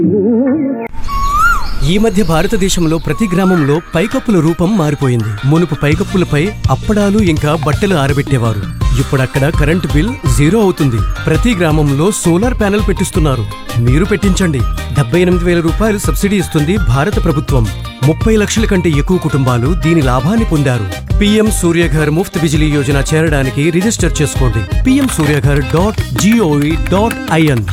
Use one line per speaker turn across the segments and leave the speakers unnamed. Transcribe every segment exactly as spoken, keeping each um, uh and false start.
ఈ మధ్య భారతదేశంలో ప్రతి గ్రామంలో పైకప్పుల రూపం మారిపోయింది. మునుపు పైకప్పులపై అప్పడాలు ఇంకా బట్టలు ఆరబెట్టేవారు. ఇప్పుడక్కడ కరెంటు బిల్ జీరో అవుతుంది. ప్రతి గ్రామంలో సోలార్ ప్యానెల్ పెట్టిస్తున్నారు. మీరు పెట్టించండి. డెబ్బై ఎనిమిది వేల రూపాయలు సబ్సిడీ ఇస్తుంది భారత ప్రభుత్వం. ముప్పై లక్షల కంటే ఎక్కువ కుటుంబాలు దీని లాభాన్ని పొందారు. పీఎం సూర్యఘర్ ముఫ్త్ బిజిలీ యోజన చేరడానికి రిజిస్టర్ చేసుకోండి. PM Surya Ghar dot GOV dot IN.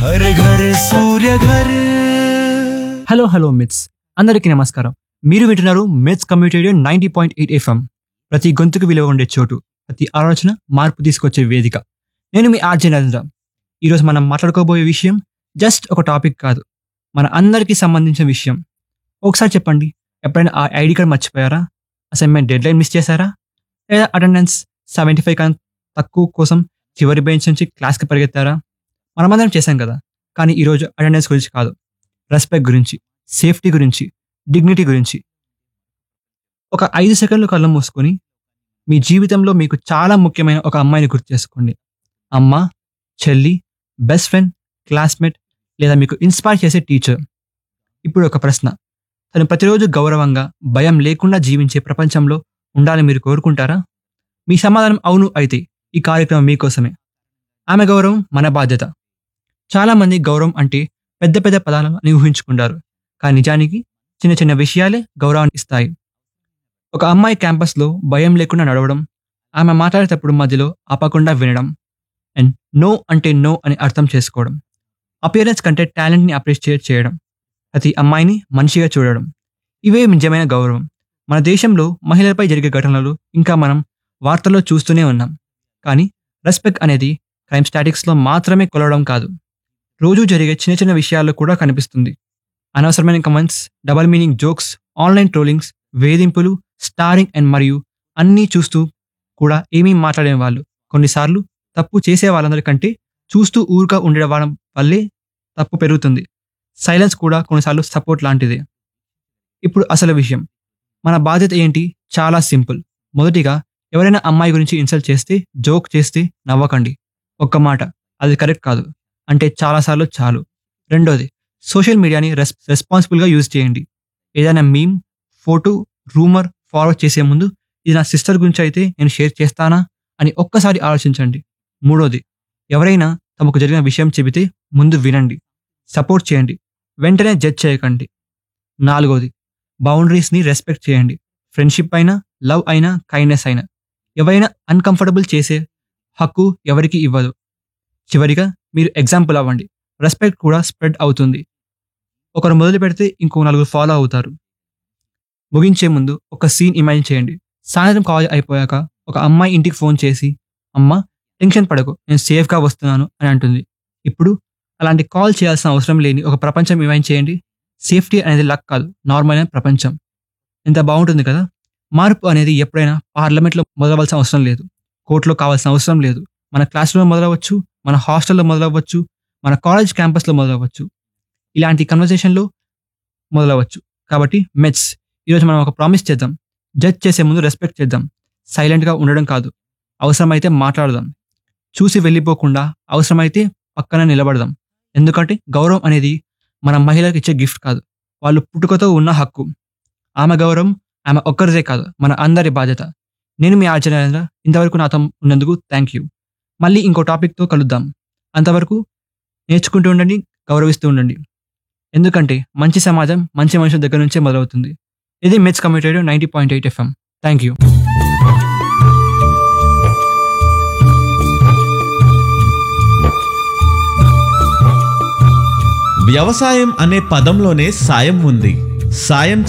Hello hello మిట్స్, అందరికీ నమస్కారం. మీరు వింటున్నారు మిట్స్ community radio ninety point eight FM. ప్రతి గొంతుకు విలువ ఉండే చోటు, ప్రతి ఆలోచన మార్పు తీసుకొచ్చే వేదిక. నేను మీ ఆర్జే నరేంద్ర. ఈరోజు మనం మాట్లాడుకోబోయే విషయం జస్ట్ ఒక టాపిక్ కాదు, మన అందరికీ సంబంధించిన విషయం. ఒకసారి చెప్పండి, ఎప్పుడైనా ఆ ఐడి కార్డ్ మర్చిపోయారా? అసైన్మెంట్ డెడ్ లైన్ మిస్ చేశారా? లేదా అటెండెన్స్ సెవెంటీ ఫైవ్ కన్నా తక్కువ కోసం చివరి బెంచ్ నుంచి క్లాస్కి పరిగెత్తారా? మనమందరం చేశాం కదా. కానీ ఈరోజు అటెండెన్స్ గురించి కాదు, రెస్పెక్ట్ గురించి, సేఫ్టీ గురించి, డిగ్నిటీ గురించి. ఒక ఐదు సెకండ్లు కళ్ళు మూసుకొని మీ జీవితంలో మీకు చాలా ముఖ్యమైన ఒక అమ్మాయిని గుర్తు చేసుకోండి. అమ్మ, చెల్లి, బెస్ట్ ఫ్రెండ్, క్లాస్మేట్, లేదా మీకు ఇన్స్పైర్ చేసే టీచర్. ఇప్పుడు ఒక ప్రశ్న, తను ప్రతిరోజు గౌరవంగా, భయం లేకుండా జీవించే ప్రపంచంలో ఉండాలని మీరు కోరుకుంటారా? మీ సమాధానం అవును అయితే ఈ కార్యక్రమం మీకోసమే. ఆమె గౌరవం మన బాధ్యత. చాలామంది గౌరవం అంటే పెద్ద పెద్ద పదాలను ఊహించుకుంటారు, కానీ నిజానికి చిన్న చిన్న విషయాలే గౌరవాన్ని ఇస్తాయి. ఒక అమ్మాయి క్యాంపస్లో భయం లేకుండా నడవడం, ఆమె మాట్లాడేటప్పుడు మధ్యలో ఆపకుండా వినడం, అండ్ నో అంటే నో అని అర్థం చేసుకోవడం, అపియరెన్స్ కంటే టాలెంట్ని అప్రిషియేట్ చేయడం, ప్రతి అమ్మాయిని మనిషిగా చూడడం, ఇవే నిజమైన గౌరవం. మన దేశంలో మహిళలపై జరిగే ఘటనలు ఇంకా మనం వార్తల్లో చూస్తూనే ఉన్నాం. కానీ రెస్పెక్ట్ అనేది క్రైమ్ స్టాటిక్స్లో మాత్రమే కొలవడం కాదు, రోజు జరిగే చిన్న చిన్న విషయాల్లో కూడా కనిపిస్తుంది. అనవసరమైన comments, double meaning jokes, online trollings, వేధింపులు, స్టారింగ్ అండ్ మరియు అన్నీ చూస్తూ కూడా ఏమీ మాట్లాడని వాళ్ళు, కొన్నిసార్లు తప్పు చేసే వాళ్ళందరికంటే చూస్తూ ఊరుగా ఉండడం వాళ్ళ వల్లే తప్పు పెరుగుతుంది. సైలెన్స్ కూడా కొన్నిసార్లు సపోర్ట్ లాంటిదే. ఇప్పుడు అసలు విషయం, మన బాధ్యత ఏంటి? చాలా సింపుల్. మొదటిగా, ఎవరైనా అమ్మాయి గురించి ఇన్సల్ట్ చేస్తే, జోక్ చేస్తే నవ్వకండి. ఒక్క మాట, అది కరెక్ట్ కాదు అంటే చాలాసార్లు చాలు. రెండోది, సోషల్ మీడియాని రెస్ రెస్పాన్సిబుల్గా యూజ్ చేయండి. ఏదైనా మీమ్, ఫోటో, రూమర్ ఫార్వర్డ్ చేసే ముందు ఇది నా సిస్టర్ గురించి అయితే నేను షేర్ చేస్తానా అని ఒక్కసారి ఆలోచించండి. మూడోది, ఎవరైనా తమకు జరిగిన విషయం చెబితే ముందు వినండి, సపోర్ట్ చేయండి, వెంటనే జడ్జ్ చేయకండి. నాలుగోది, బౌండరీస్ని రెస్పెక్ట్ చేయండి. ఫ్రెండ్షిప్ అయినా, లవ్ అయినా, కైండ్నెస్ అయినా, ఎవరైనా అన్కంఫర్టబుల్ చేసే హక్కు ఎవరికి ఇవ్వదు. చివరిగా, మీరు ఎగ్జాంపుల్ అవ్వండి. రెస్పెక్ట్ కూడా స్ప్రెడ్ అవుతుంది. ఒకరు మొదలు పెడితే ఇంకో నలుగురు ఫాలో అవుతారు. ముగించే ముందు ఒక సీన్ ఇమాజిన్ చేయండి. సాయంత్రం కాలేజ్ అయిపోయాక ఒక అమ్మాయి ఇంటికి ఫోన్ చేసి, అమ్మ టెన్షన్ పడకు, నేను సేఫ్గా వస్తున్నాను అని అంటుంది. ఇప్పుడు అలాంటి కాల్ చేయాల్సిన అవసరం లేని ఒక ప్రపంచం ఇమాజిన్ చేయండి. సేఫ్టీ అనేది లక్ కాదు, నార్మల్ అయిన ప్రపంచం. ఎంత బాగుంటుంది కదా. మార్పు అనేది ఎప్పుడైనా పార్లమెంట్లో మొదలవలసిన అవసరం లేదు, కోర్టులో కావాల్సిన అవసరం లేదు. మన క్లాస్ రూమ్లో మొదలవచ్చు, మన హాస్టల్లో మొదలవ్వచ్చు, మన కాలేజ్ క్యాంపస్లో మొదలవచ్చు, ఇలాంటి కన్వర్సేషన్లో మొదలవచ్చు. కాబట్టి మెట్స్, ఈరోజు మనం ఒక ప్రామిస్ చేద్దాం. జడ్జ్ చేసే ముందు రెస్పెక్ట్ చేద్దాం. సైలెంట్గా ఉండడం కాదు, అవసరమైతే మాట్లాడదాం. చూసి వెళ్ళిపోకుండా అవసరమైతే పక్కన నిలబడదాం. ఎందుకంటే గౌరవం అనేది మన మహిళలకు ఇచ్చే గిఫ్ట్ కాదు, వాళ్ళు పుట్టుకతో ఉన్న హక్కు. ఆమె గౌరవం ఆమె ఒక్కరిదే కాదు, మన అందరి బాధ్యత. నేను మీ ఆర్జే నరేంద్ర. ఇంతవరకు నాతో ఉన్నందుకు థ్యాంక్ యూ. మళ్ళీ ఇంకో టాపిక్తో కలుద్దాం. అంతవరకు నేర్చుకుంటూ ఉండండి, గౌరవిస్తూ ఉండండి. ఎందుకంటే మంచి సమాజం మంచి మనుషుల దగ్గర నుంచే మొదలవుతుంది. ఇది మిట్స్ community radio ninety point eight FM. Thank you.
వ్యవసాయం అనే పదంలోనే సాయం ఉంది. సాయం